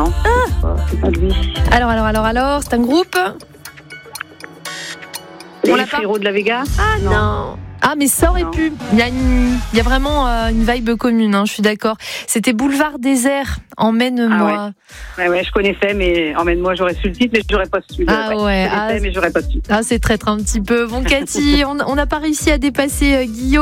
Non, c'est pas lui. Alors, c'est un groupe. Les frérots de la Vega. Ah non. Ah, mais ça aurait pu. Il y a vraiment une vibe commune, je suis d'accord. C'était Boulevard Désert, Emmène-moi. Ah ouais, je connaissais, mais Emmène-moi, j'aurais su le titre, mais j'aurais pas su. Mais j'aurais pas su. Ah, c'est traître un petit peu. Bon, Cathy, on n'a pas réussi à dépasser Guillaume.